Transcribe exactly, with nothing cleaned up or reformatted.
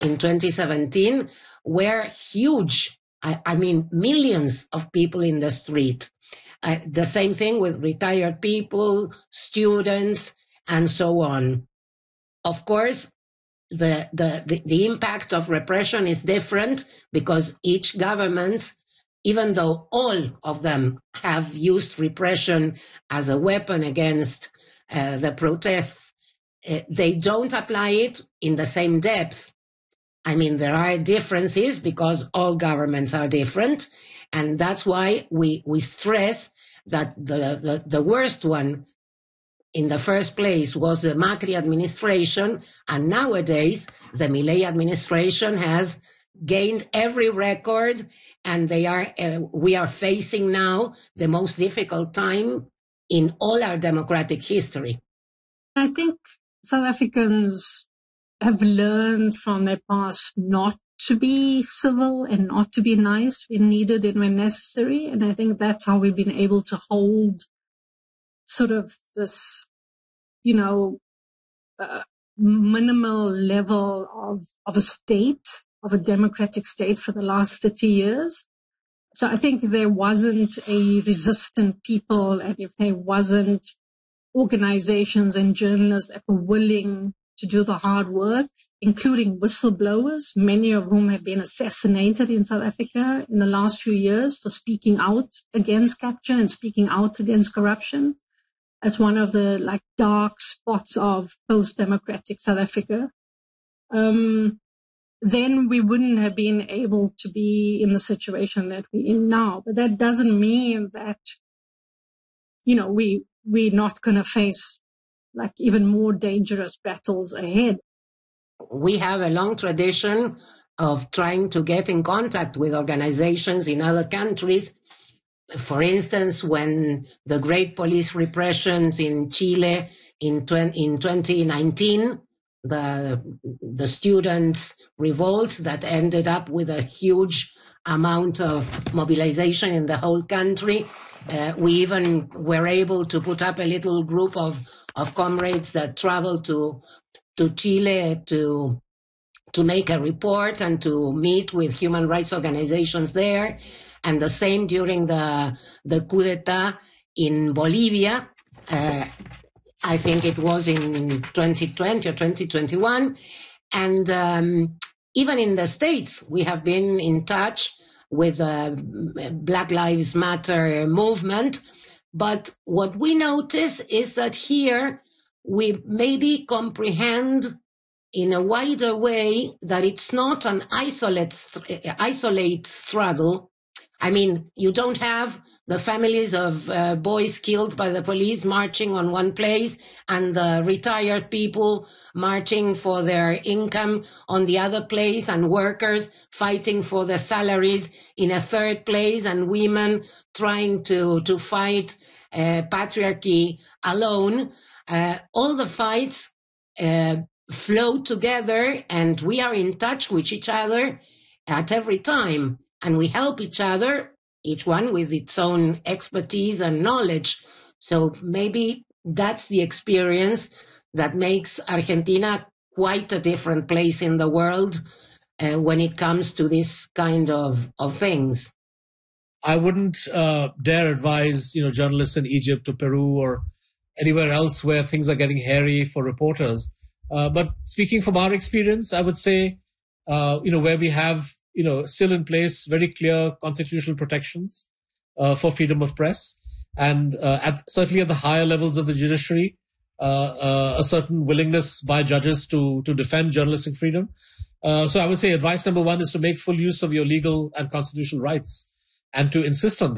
in twenty seventeen were huge. I, I mean, millions of people in the street. Uh, the same thing with retired people, students, and so on. Of course, the, the, the, the impact of repression is different because each government, even though all of them have used repression as a weapon against uh, the protests, uh, they don't apply it in the same depth. I mean, there are differences because all governments are different, and that's why we, we stress that the, the, the worst one in the first place was the Macri administration, and nowadays the Milei administration has gained every record, and they are uh, we are facing now the most difficult time in all our democratic history. I think South Africans have learned from their past not to be civil and not to be nice when needed and when necessary. And I think that's how we've been able to hold sort of this, you know, uh, minimal level of, of a state, of a democratic state for the last thirty years. So I think if there wasn't a resistant people, and if there wasn't organizations and journalists that were willing to do the hard work, including whistleblowers, many of whom have been assassinated in South Africa in the last few years for speaking out against capture and speaking out against corruption. That's one of the like dark spots of post-democratic South Africa. Um, then we wouldn't have been able to be in the situation that we're in now. But that doesn't mean that, you know, we, we're not going to face like even more dangerous battles ahead. We have a long tradition of trying to get in contact with organizations in other countries. For instance, when the great police repressions in Chile in, in twenty nineteen, the, the students' revolts that ended up with a huge amount of mobilization in the whole country, uh, we even were able to put up a little group of, of comrades that traveled to, to Chile to, to make a report and to meet with human rights organizations there. And the same during the, the coup d'etat in Bolivia. Uh, I think it was in twenty twenty or twenty twenty-one. And um, even in the States, we have been in touch with the Black Lives Matter movement. But what we notice is that here we maybe comprehend in a wider way that it's not an isolate, isolate struggle. I mean, you don't have the families of uh, boys killed by the police marching on one place and the retired people marching for their income on the other place and workers fighting for their salaries in a third place and women trying to, to fight uh, patriarchy alone. Uh, all the fights uh, flow together, and we are in touch with each other at every time. And we help each other, each one with its own expertise and knowledge. So maybe that's the experience that makes Argentina quite a different place in the world uh, when it comes to this kind of, of things. I wouldn't uh, dare advise, you know, journalists in Egypt or Peru or anywhere else where things are getting hairy for reporters. Uh, but speaking from our experience, I would say, uh, you know, where we have you know, still in place very clear constitutional protections uh, for freedom of press, and uh, at, certainly at the higher levels of the judiciary, uh, uh, a certain willingness by judges to to defend journalistic freedom. Uh, so I would say advice number one is to make full use of your legal and constitutional rights and to insist on them.